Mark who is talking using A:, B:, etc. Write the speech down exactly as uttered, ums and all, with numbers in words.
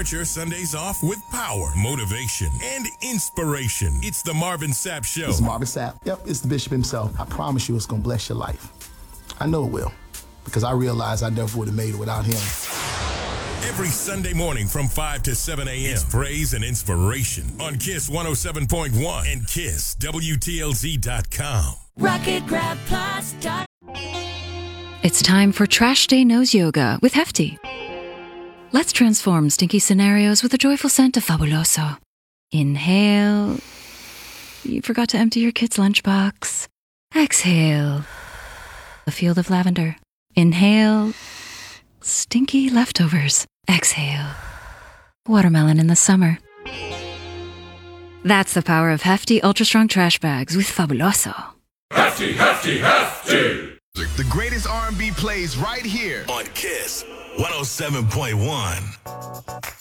A: Start your Sundays off with power, motivation, and inspiration. It's the Marvin Sapp Show.
B: It's Marvin Sapp. Yep, it's the Bishop himself. I promise you it's going to bless your life. I know it will, because I realize I never would have made it without him.
A: Every Sunday morning from five to seven a.m. It's praise and inspiration on Kiss one oh seven point one and Kiss W T L Z dot com.
C: Rocket Grab Plus.
D: It's time for Trash Day Nose Yoga with Hefty. Let's transform stinky scenarios with a joyful scent of Fabuloso. Inhale. You forgot to empty your kid's lunchbox. Exhale. A field of lavender. Inhale. Stinky leftovers. Exhale. Watermelon in the summer. That's the power of Hefty Ultra Strong Trash Bags with Fabuloso.
E: Hefty, Hefty, Hefty!
F: The greatest R and B plays right here
A: on Kiss one oh seven point one.